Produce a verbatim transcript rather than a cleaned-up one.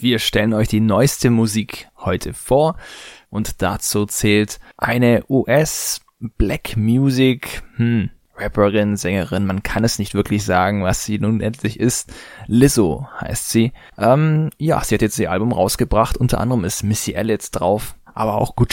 Wir stellen euch die neueste Musik heute vor und dazu zählt eine U S Black Music, hm, Rapperin, Sängerin, man kann es nicht wirklich sagen, was sie nun endlich ist. Lizzo heißt sie. Ähm, ja, sie hat jetzt ihr Album rausgebracht, unter anderem ist Missy Elliott drauf, aber auch Gucci